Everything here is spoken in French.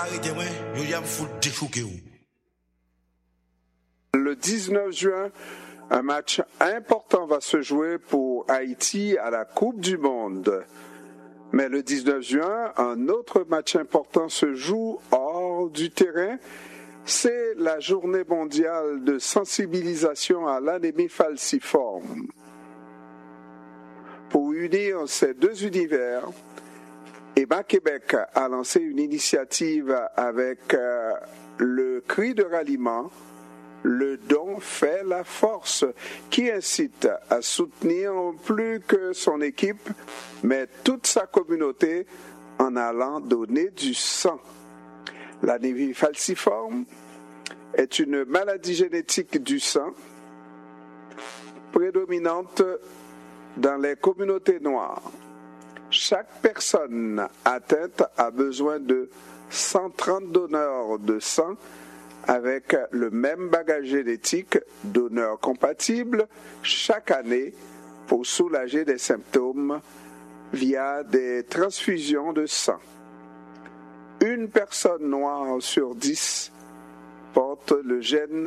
Le 19 juin, un match important va se jouer pour Haïti à la Coupe du Monde. Mais le 19 juin, un autre match important se joue hors du terrain. C'est la journée mondiale de sensibilisation à l'anémie falciforme. Pour unir ces deux univers, EMA Québec a lancé une initiative avec le cri de ralliement, le don fait la force, qui incite à soutenir plus que son équipe, mais toute sa communauté en allant donner du sang. L'anémie falciforme est une maladie génétique du sang prédominante dans les communautés noires. Chaque personne atteinte a besoin de 130 donneurs de sang avec le même bagage génétique, donneurs compatibles, chaque année pour soulager des symptômes via des transfusions de sang. Une personne noire sur 10 porte le gène